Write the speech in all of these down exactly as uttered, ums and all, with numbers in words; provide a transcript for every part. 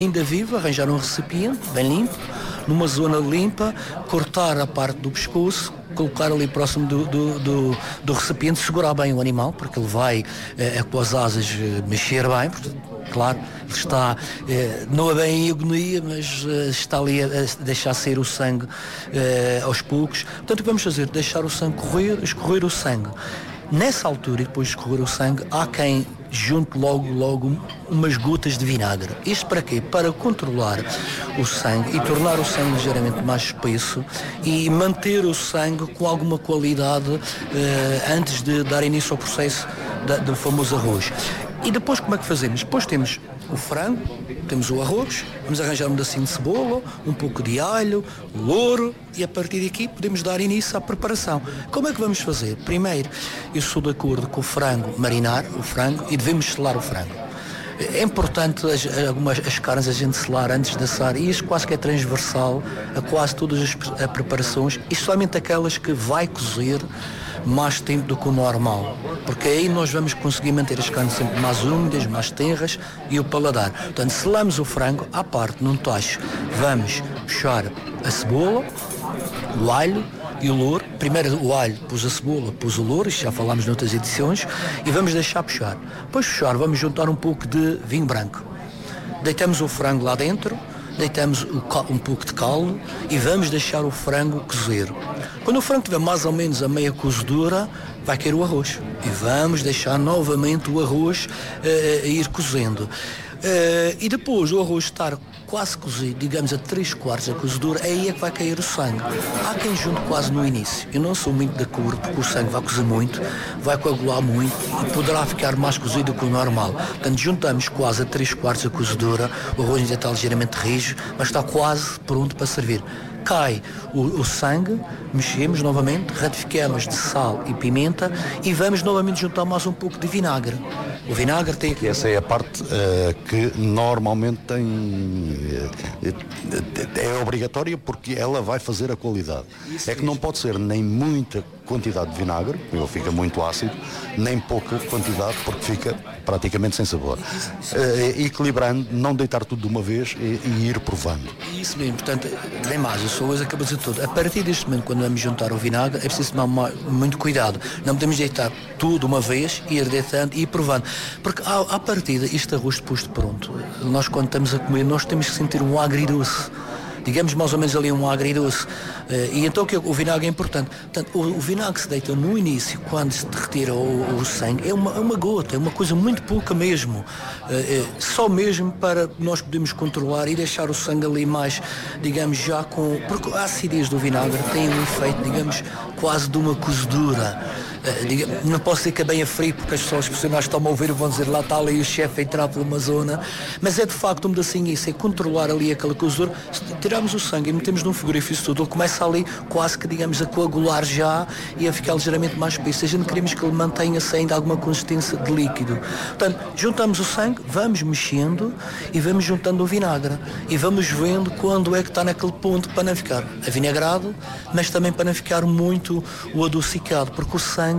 ainda vivo, arranjar um recipiente bem limpo, numa zona limpa, cortar a parte do pescoço, colocar ali próximo do, do, do, do recipiente, segurar bem o animal, porque ele vai eh, com as asas eh, mexer bem, porque, claro, ele está, eh, não é bem em agonia, mas eh, está ali a, a deixar sair o sangue eh, aos poucos. Portanto, o que vamos fazer? Deixar o sangue correr, escorrer o sangue. Nessa altura, e depois de escorrer o sangue, há quem junte logo, logo umas gotas de vinagre. Isto para quê? Para controlar o sangue e tornar o sangue ligeiramente mais espesso e manter o sangue com alguma qualidade eh, antes de dar início ao processo da, do famoso arroz. E depois como é que fazemos? Depois temos o frango, temos o arroz, vamos arranjar um pedacinho de cebola, um pouco de alho, louro, e a partir daqui podemos dar início à preparação. Como é que vamos fazer? Primeiro, eu sou de acordo com o frango, marinar o frango e devemos selar o frango. É importante as, algumas as carnes a gente selar antes de assar, e isso quase que é transversal a quase todas as a preparações, e somente aquelas que vai cozer mais tempo do que o normal, porque aí nós vamos conseguir manter as carnes sempre mais úmidas, mais tenras e o paladar. Portanto, selamos o frango à parte, num tacho. Vamos puxar a cebola, o alho e o louro. Primeiro o alho, pus a cebola, pus o louro, isto já falámos noutras edições, e vamos deixar puxar. Depois de puxar, vamos juntar um pouco de vinho branco. Deitamos o frango lá dentro, deitamos um pouco de caldo e vamos deixar o frango cozer. Quando o frango estiver mais ou menos a meia cozedura, vai cair o arroz. E vamos deixar novamente o arroz uh, ir cozendo. Uh, e depois o arroz estar quase cozido, digamos a três quartos da cozedura, aí é que vai cair o sangue. Há quem junte quase no início. Eu não sou muito de acordo, porque o sangue vai cozer muito, vai coagular muito e poderá ficar mais cozido do que o normal. Portanto, juntamos quase a três quartos da cozedura, o arroz ainda está ligeiramente rijo, mas está quase pronto para servir. Cai o, o sangue, mexemos novamente, ratificamos de sal e pimenta e vamos novamente juntar mais um pouco de vinagre. O vinagre tem... Essa é a parte uh, que normalmente tem uh, é obrigatória, porque ela vai fazer a qualidade. Isso é que não pode ser nem muita quantidade de vinagre, ele fica muito ácido, nem pouca quantidade, porque fica praticamente sem sabor. Uh, equilibrando, não deitar tudo de uma vez e, e ir provando. Isso mesmo, portanto, nem mais, eu sou hoje acabo de dizer tudo. A partir deste momento, quando vamos juntar o vinagre, é preciso tomar muito cuidado. Não podemos deitar tudo uma vez, ir deitando e ir provando. Porque à, à partida, este arroz depois de pronto, nós quando estamos a comer, nós temos que sentir um agridoce. Digamos mais ou menos ali um agridoce. Uh, e então que o vinagre é importante. Portanto, o, o vinagre se deita no início, quando se retira o, o sangue, é uma, é uma gota, é uma coisa muito pouca mesmo. Uh, uh, só mesmo para nós podermos controlar e deixar o sangue ali mais, digamos, já com... Porque a acidez do vinagre tem um efeito, digamos, quase de uma cozedura. Uh, digamos, não posso dizer que é bem a frio, porque as pessoas profissionais estão a ouvir e vão dizer lá está ali o chefe a entrar por uma zona, mas é de facto um pedacinho isso, é controlar ali aquela cozedura. Tiramos o sangue e metemos num frigorífico tudo, ele começa ali quase que, digamos, a coagular já e a ficar ligeiramente mais espesso. A gente queremos que ele mantenha-se ainda alguma consistência de líquido. Portanto, juntamos o sangue, vamos mexendo e vamos juntando o vinagre e vamos vendo quando é que está naquele ponto para não ficar avinagrado, mas também para não ficar muito o adocicado, porque o sangue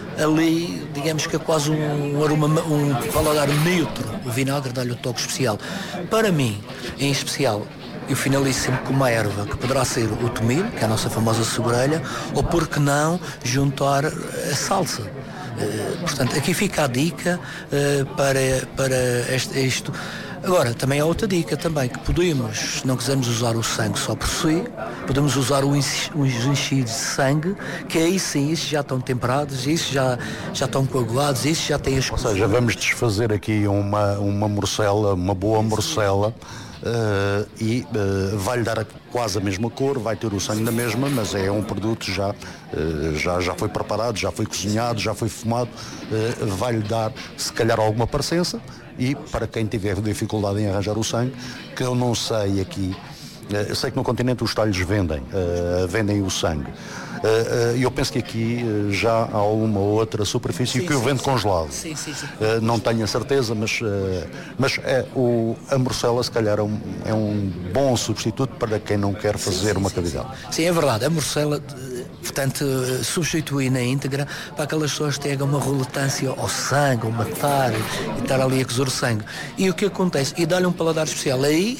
ali, digamos que é quase um aroma, um paladar neutro. O vinagre dá-lhe um toque especial. Para mim, em especial, eu finalizo sempre com uma erva, que poderá ser o tomilho, que é a nossa famosa sobrelha, ou por que não juntar a salsa. Uh, portanto, aqui fica a dica uh, para, para este, isto. Agora, também há outra dica também, que podemos, se não quisermos usar o sangue só por si, podemos usar os enchidos de sangue, que aí sim, esses já estão temperados, esses já, já estão coagulados, esses já têm as... Ou seja, vamos desfazer aqui uma, uma morcela, uma boa morcela, Uh, e uh, vai-lhe dar quase a mesma cor, vai ter o sangue da mesma, mas é um produto já, uh, já, já foi preparado, já foi cozinhado, já foi fumado, uh, vai-lhe dar se calhar alguma parecença. E para quem tiver dificuldade em arranjar o sangue, que eu não sei aqui, uh, eu sei que no continente os talhos vendem, uh, vendem o sangue. E uh, uh, eu penso que aqui uh, já há uma outra superfície sim, que o vende sim, congelado. Sim, sim, sim. Uh, não tenho a certeza, mas, uh, mas é, o, a morcela se calhar é um, é um bom substituto para quem não quer fazer sim, sim, uma cavidade. Sim, sim, é verdade. A morcela Portanto, substituir na íntegra para aquelas pessoas que têm uma relutância ao sangue, ao matar e estar ali a cozor o sangue. E o que acontece? E dá-lhe um paladar especial. Aí